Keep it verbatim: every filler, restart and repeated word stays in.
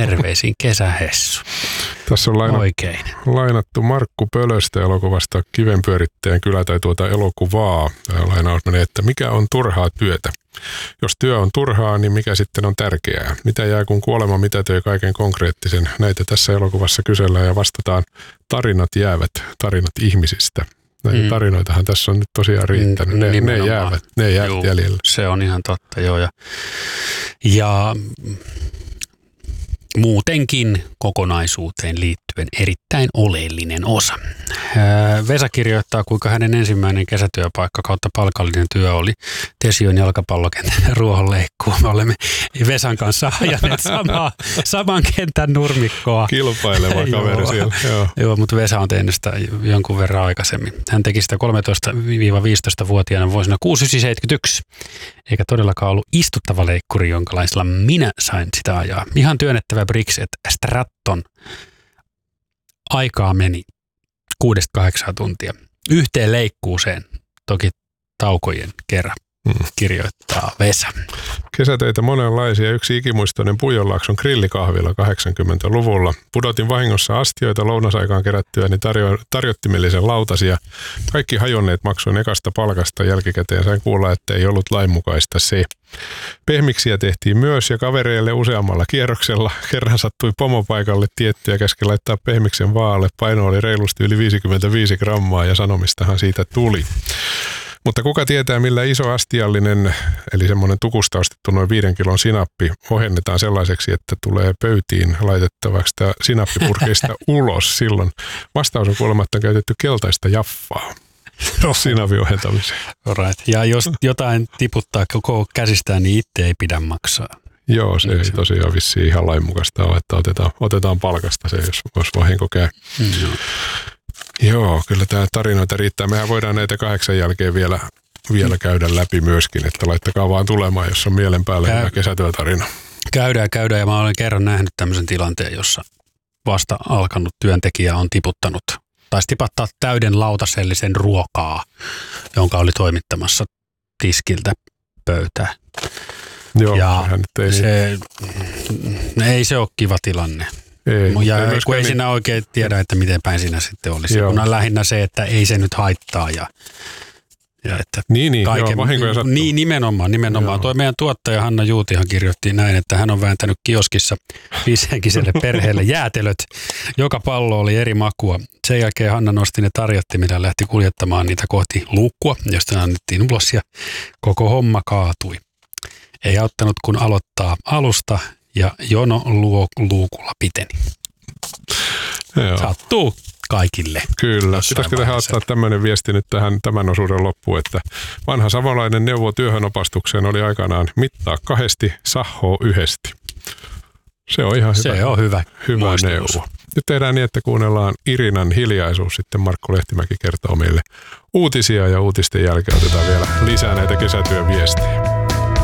Terveisin kesähessu. Tässä on laina, Oikein. lainattu Markku Pölöstä elokuvasta Kivenpyörittäjän kylä tai tuota elokuvaa. Lainaus menee, että mikä on turhaa työtä? Jos työ on turhaa, niin mikä sitten on tärkeää? Mitä jää, kun kuolema mitätöi kaiken konkreettisen? Näitä tässä elokuvassa kysellään ja vastataan, tarinat jäävät, tarinat ihmisistä. Näitä mm. tarinoitahan tässä on nyt tosiaan riittänyt. Ne, ne jäävät, ne jäävät Juu, jäljellä. Se on ihan totta, joo. Ja, ja muutenkin kokonaisuuteen liittyen erittäin oleellinen osa. Vesa kirjoittaa, kuinka hänen ensimmäinen kesätyöpaikka kautta palkallinen työ oli Tesion jalkapallokentän ruohonleikkuu. Me olemme Vesan kanssa ajaneet samaa, saman kentän nurmikkoa. Kilpaileva kaveri siellä. Joo. Joo, mutta Vesa on tehnyt sitä jonkun verran aikaisemmin. Hän teki sitä kolmetoista–viisitoista-vuotiaana vuosina kuusikymmentäyhdeksän–seitsemänkymmentäyksi. Eikä todellakaan ollut istuttava leikkuri, jonkalaisella minä sain sitä ajaa. Ihan työnnettävä Brixet Stratton. Aikaa meni kuudesta kahdeksaan tuntia. Yhteen leikkuuseen, toki taukojen kerran, hmm. kirjoittaa Vesa. Kesätöitä monenlaisia. Yksi ikimuistoinen Pujonlaakson grillikahvilla kahdeksankymmentäluvulla. Pudotin vahingossa astioita lounasaikaan kerättyä, niin tarjo- tarjottimellisen lautasia. Kaikki hajonneet maksoin ekasta palkasta jälkikäteen. Sain kuulla, että ei ollut lainmukaista se. Pehmiksiä tehtiin myös ja kavereille useammalla kierroksella. Kerran sattui pomopaikalle tietty ja käski laittaa pehmiksen vaalle. Paino oli reilusti yli viisikymmentäviisi grammaa ja sanomistahan siitä tuli. Mutta kuka tietää, millä iso astiallinen, eli semmoinen tukusta ostettu noin viiden kilon sinappi, ohennetaan sellaiseksi, että tulee pöytiin laitettavaksi sinappipurkeista ulos silloin. Vastaus on kuulemma, että on käytetty keltaista jaffaa sinapin ohentamiseen. Right. Ja jos jotain tiputtaa koko käsistään, niin itse ei pidä maksaa. Joo, se ei tosiaan vissiin ihan lainmukaista ole, että otetaan, otetaan palkasta se, jos, jos vahinko käy. Mm, joo. Joo, kyllä tämä tarinoita riittää. Mehän voidaan näitä kahdeksan jälkeen vielä, vielä käydä läpi myöskin, että laittakaa vaan tulemaan, jos on mielen päällä Käy... hyvä kesätyötarina. Käydään, käydään ja mä olen kerran nähnyt tämmöisen tilanteen, jossa vasta alkanut työntekijä on tiputtanut, taisi tipattaa täyden lautasellisen ruokaa, jonka oli toimittamassa tiskiltä pöytään. Joo, ja ei, se, ei se ole kiva tilanne. Ei, ja ei, kun ei niin... siinä oikein tiedä, että miten päin siinä sitten olisi. Joo. Kun on lähinnä se, että ei se nyt haittaa. Ja, ja että niin, niin, kaiken, joo, vahinkoja sattuu. Niin, nimenomaan. nimenomaan. Tuo meidän tuottaja Hanna Juutihan kirjoitti näin, että hän on vääntänyt kioskissa viisihenkiselle perheelle jäätelöt. Joka pallo oli eri makua. Sen jälkeen Hanna nosti ne tarjottimilla ja lähti kuljettamaan niitä kohti luukkua, josta annettiin ulos ja koko homma kaatui. Ei auttanut, kun aloittaa alusta. Ja jono luo, luukulla piteni. Joo. Sattuu kaikille. Kyllä. Pitäisikö tähän ottaa tämmöinen viesti nyt tähän tämän osuuden loppuun, että vanha savolainen neuvo työhönopastukseen oli aikanaan mittaa kahdesti, sahoo yhdesti. Se on ihan hyvä, Se on hyvä, hyvä neuvo. Nyt tehdään niin, että kuunnellaan Irinan hiljaisuus. Sitten Markku Lehtimäki kertoo meille uutisia ja uutisten jälkeen otetaan vielä lisää näitä kesätyöviestejä.